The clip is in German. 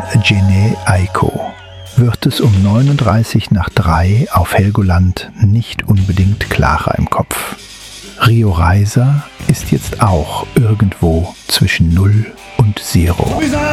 Jhené Aiko wird es um 3:39 auf Helgoland nicht unbedingt klarer im Kopf. Rio Reiser ist jetzt auch irgendwo zwischen 0 und 0.